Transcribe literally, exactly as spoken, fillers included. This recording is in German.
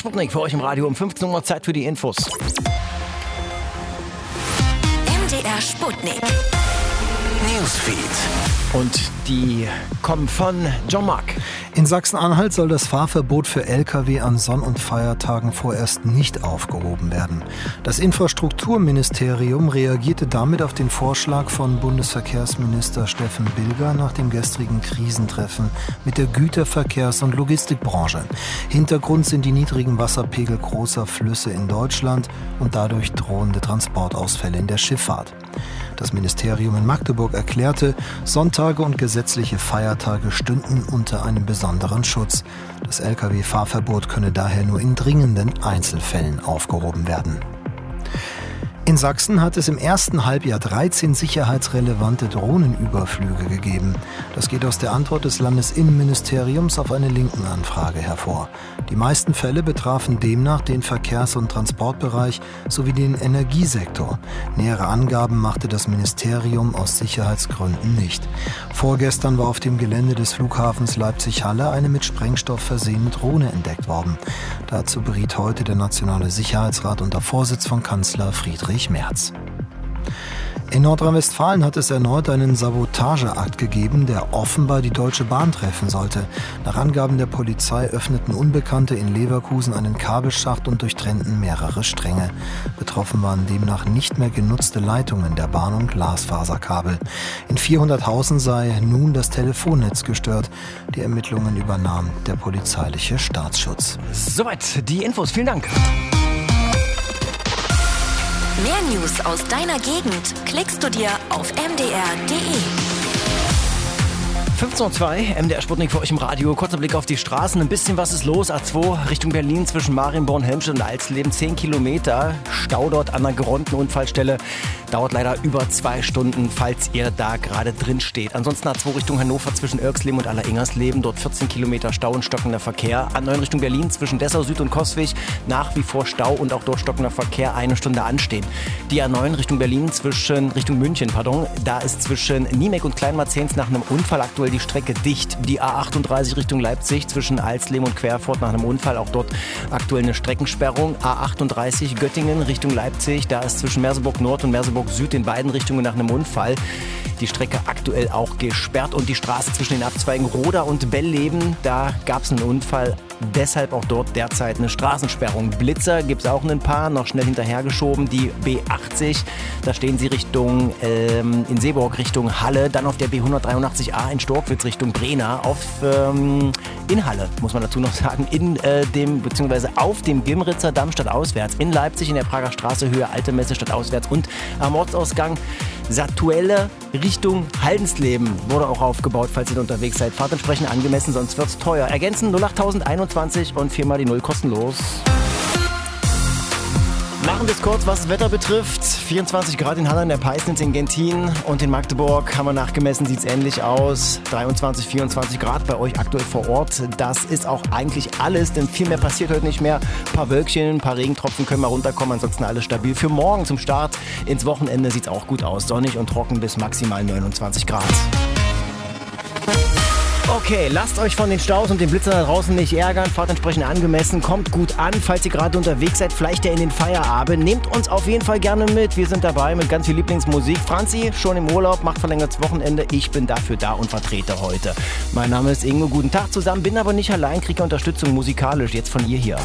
Sputnik für euch im Radio um fünfzehn Uhr, Zeit für die Infos. M D R Sputnik. Newsfeed. Und die kommen von John Mark. In Sachsen-Anhalt soll das Fahrverbot für L K W an Sonn- und Feiertagen vorerst nicht aufgehoben werden. Das Infrastrukturministerium reagierte damit auf den Vorschlag von Bundesverkehrsminister Steffen Bilger nach dem gestrigen Krisentreffen mit der Güterverkehrs- und Logistikbranche. Hintergrund sind die niedrigen Wasserpegel großer Flüsse in Deutschland und dadurch drohende Transportausfälle in der Schifffahrt. Das Ministerium in Magdeburg erklärte, Sonntage und gesetzliche Feiertage stünden unter einem besonderen Schutz. Das L K W-Fahrverbot könne daher nur in dringenden Einzelfällen aufgehoben werden. In Sachsen hat es im ersten Halbjahr dreizehn sicherheitsrelevante Drohnenüberflüge gegeben. Das geht aus der Antwort des Landesinnenministeriums auf eine Linken-Anfrage hervor. Die meisten Fälle betrafen demnach den Verkehrs- und Transportbereich sowie den Energiesektor. Nähere Angaben machte das Ministerium aus Sicherheitsgründen nicht. Vorgestern war auf dem Gelände des Flughafens Leipzig-Halle eine mit Sprengstoff versehene Drohne entdeckt worden. Dazu beriet heute der Nationale Sicherheitsrat unter Vorsitz von Kanzler Friedrich Merz. In Nordrhein-Westfalen hat es erneut einen Sabotageakt gegeben, der offenbar die Deutsche Bahn treffen sollte. Nach Angaben der Polizei öffneten Unbekannte in Leverkusen einen Kabelschacht und durchtrennten mehrere Stränge. Betroffen waren demnach nicht mehr genutzte Leitungen der Bahn und Glasfaserkabel. In vierhunderthausen sei nun das Telefonnetz gestört. Die Ermittlungen übernahm der polizeiliche Staatsschutz. Soweit die Infos. Vielen Dank. Mehr News aus deiner Gegend klickst du dir auf m d r punkt d e. fünfzehn Uhr zwei, M D R Sputnik für euch im Radio. Kurzer Blick auf die Straßen. Ein bisschen was ist los. A zwei Richtung Berlin zwischen Marienborn, Helmstedt und Alsleben. zehn Kilometer. Stau dort an einer geräumten Unfallstelle. Dauert leider über zwei Stunden, falls ihr da gerade drin steht. Ansonsten A zwei Richtung Hannover zwischen Irksleben und Aller-Ingersleben. Dort vierzehn Kilometer Stau und stockender Verkehr. A neun Richtung Berlin zwischen Dessau Süd und Coswig. Nach wie vor Stau und auch dort stockender Verkehr. Eine Stunde anstehen. Die A neun Richtung Berlin zwischen, Richtung München, pardon. Da ist zwischen Niemek und Kleinmarzens nach einem Unfall aktuell die Strecke dicht. Die A achtunddreißig Richtung Leipzig zwischen Alsleben und Querfurt nach einem Unfall. Auch dort aktuell eine Streckensperrung. A achtunddreißig Göttingen Richtung Leipzig. Da ist zwischen Merseburg Nord und Merseburg Süd in beiden Richtungen nach einem Unfall die Strecke aktuell auch gesperrt. Und die Straße zwischen den Abzweigen Roda und Bellleben, da gab es einen Unfall. Deshalb auch dort derzeit eine Straßensperrung. Blitzer gibt es auch ein paar, noch schnell hinterhergeschoben. Die B achtzig, da stehen sie Richtung ähm, in Seeburg Richtung Halle. Dann auf der B hundertdreiundachtzig A in Storkwitz Richtung Brena. Auf ähm, in Halle, muss man dazu noch sagen, in äh, dem, beziehungsweise auf dem Gimritzer Damm stadtauswärts. In Leipzig in der Prager Straße Höhe Alte Messe stadtauswärts. Und am Ortsausgang Satuelle Richtung Haldensleben wurde auch aufgebaut, falls ihr unterwegs seid. Fahrt entsprechend angemessen, sonst wird's teuer. Ergänzen null acht einundzwanzig und viermal die Null kostenlos. Machen wir es kurz, was das Wetter betrifft. vierundzwanzig Grad in Halle, in der Peisnitz, in Gentin und in Magdeburg haben wir nachgemessen, sieht es ähnlich aus. dreiundzwanzig, vierundzwanzig Grad bei euch aktuell vor Ort. Das ist auch eigentlich alles, denn viel mehr passiert heute nicht mehr. Ein paar Wölkchen, ein paar Regentropfen können mal runterkommen, ansonsten alles stabil. Für morgen zum Start ins Wochenende sieht es auch gut aus. Sonnig und trocken bis maximal neunundzwanzig Grad. Okay, lasst euch von den Staus und den Blitzern da draußen nicht ärgern, fahrt entsprechend angemessen, kommt gut an, falls ihr gerade unterwegs seid, vielleicht ja in den Feierabend. Nehmt uns auf jeden Fall gerne mit, wir sind dabei mit ganz viel Lieblingsmusik. Franzi, schon im Urlaub, macht verlängertes Wochenende, ich bin dafür da und vertrete heute. Mein Name ist Ingo, guten Tag zusammen, bin aber nicht allein, kriege Unterstützung musikalisch, jetzt von ihr hier.